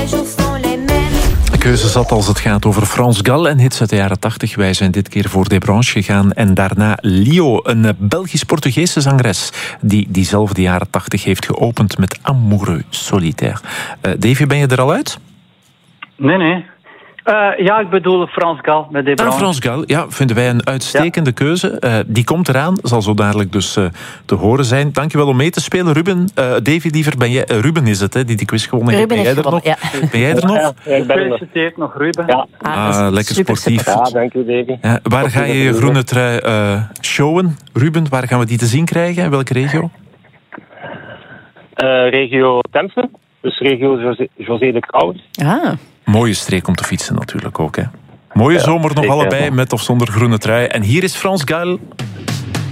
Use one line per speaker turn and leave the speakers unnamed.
De keuze zat als het gaat over Frans Gal en hits uit de jaren 80. Wij zijn dit keer voor Desbranches gegaan. En daarna Lio, een Belgisch-Portugese zangeres die diezelfde jaren 80 heeft geopend met Amoureux Solitaire. Davy, ben je er al uit?
Nee. Ja, ik bedoel Frans Gal met Desbranches.
Frans Gal, ja, vinden wij een uitstekende keuze. Die komt eraan, zal zo dadelijk dus te horen zijn. Dankjewel om mee te spelen, Ruben. Davy, liever, ben jij... Ruben is het, hè, die quiz gewonnen heeft. Ben jij er nog?
Ja.
Ben jij er nog?
Ja, ik ben gefeliciteerd nog, Ruben.
Ja.
Lekker sportief.
Ja, dank u, Davy.
Ja, waar ga je groene trui showen, Ruben? Waar gaan we die te zien krijgen? In welke regio?
Regio Temse, dus regio José de Kouwer.
Ah.
Mooie streek om te fietsen natuurlijk ook, hè. Mooie zomer nog
zeker,
allebei,
ja.
met of zonder groene trui. En hier is Frans Gal.